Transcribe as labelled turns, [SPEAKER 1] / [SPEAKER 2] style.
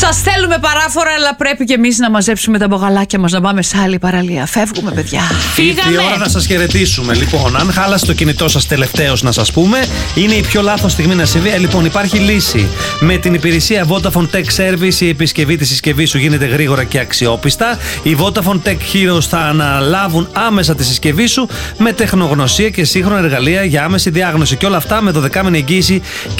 [SPEAKER 1] Σας θέλουμε παράφορα, αλλά πρέπει και εμείς να μαζέψουμε τα μπογαλάκια μας, να πάμε σε άλλη παραλία. Φεύγουμε, παιδιά.
[SPEAKER 2] Ήρθε η ώρα να σας χαιρετήσουμε. Λοιπόν, αν χάλασε το κινητό σας τελευταίως, να σας πούμε, είναι η πιο λάθος στιγμή να συμβεί. Λοιπόν, υπάρχει λύση. Με την υπηρεσία Vodafone Tech Service, η επισκευή της συσκευής σου γίνεται γρήγορα και αξιόπιστα. Οι Vodafone Tech Heroes θα αναλάβουν άμεσα τη συσκευή σου με τεχνογνωσία και σύγχρονα εργαλεία για άμεση διάγνωση. Και όλα αυτά με 12μηνη εγγύηση